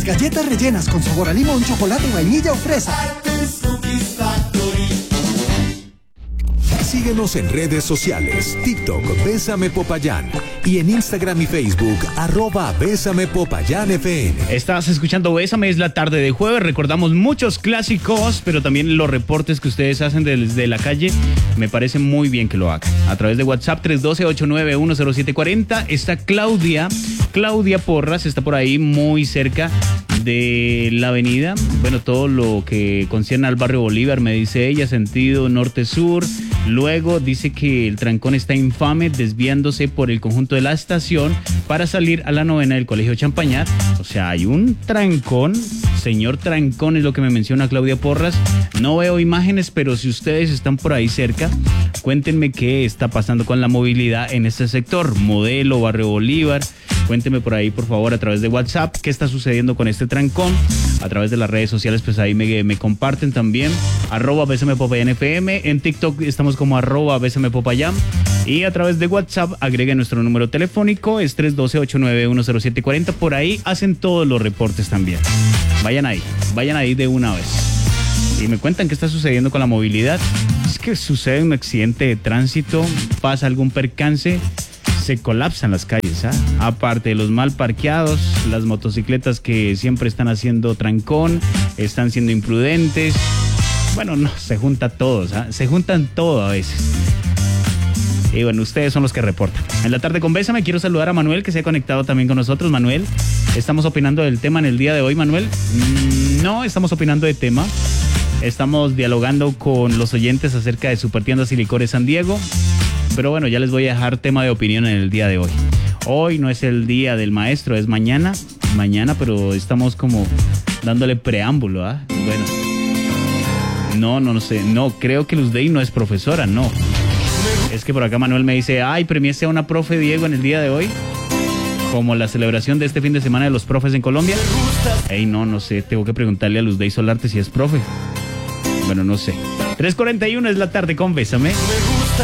Galletas rellenas con sabor a limón, chocolate, vainilla o fresa. Síguenos en redes sociales, TikTok, Bésame Popayán, y en Instagram y Facebook, @BésamePopayánFM. Estás escuchando Bésame, es la tarde de jueves, recordamos muchos clásicos, pero también los reportes que ustedes hacen desde la calle, me parece muy bien que lo hagan. A través de WhatsApp 312-891-0740 está Claudia Porras, está por ahí muy cerca de la avenida, bueno, todo lo que concierne al barrio Bolívar, me dice ella, sentido norte-sur. Luego dice que el trancón está infame, desviándose por el conjunto de la estación para salir a la novena del Colegio Champañat. O sea, hay un trancón, señor trancón es lo que me menciona Claudia Porras. No veo imágenes, pero si ustedes están por ahí cerca, cuéntenme qué está pasando con la movilidad en este sector, Modelo, barrio Bolívar. Cuéntenme por ahí, por favor, a través de WhatsApp, qué está sucediendo con este trancón. A través de las redes sociales, pues ahí me comparten también. @BésamePopayánFM. En TikTok estamos como @BésamePopayán. Y a través de WhatsApp, agreguen nuestro número telefónico, es 312-891-0740. Por ahí hacen todos los reportes también. Vayan ahí de una vez. Y me cuentan qué está sucediendo con la movilidad. Es que sucede un accidente de tránsito, pasa algún percance, se colapsan las calles, ¿ah? Aparte de los mal parqueados, las motocicletas que siempre están haciendo trancón, están siendo imprudentes. Bueno, no, se junta todos, ¿ah? Se juntan todo a veces. Y bueno, ustedes son los que reportan. En la tarde con Bésame quiero saludar a Manuel, que se ha conectado también con nosotros. Manuel, ¿estamos opinando del tema en el día de hoy, Manuel? No estamos opinando de tema. Estamos dialogando con los oyentes acerca de Supertiendas y Licores San Diego. Pero bueno, ya les voy a dejar tema de opinión en el día de hoy. Hoy no es el día del maestro, es mañana, pero estamos como dándole preámbulo, ¿ah? Bueno, no sé, no, creo que Luz Dey no es profesora, no. Es que por acá Manuel me dice, premiaste a una profe, Diego, en el día de hoy, como la celebración de este fin de semana de los profes en Colombia. No sé, tengo que preguntarle a Luz Dey Solarte si es profe. Bueno, no sé. 3:41 es la tarde con Bésame.